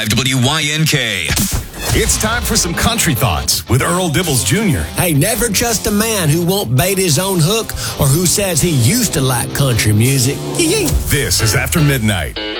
WYNK. It's time for some country thoughts with Earl Dibbles Jr. Hey, never trust a man who won't bait his own hook or who says he used to like country music. This is After Midnight.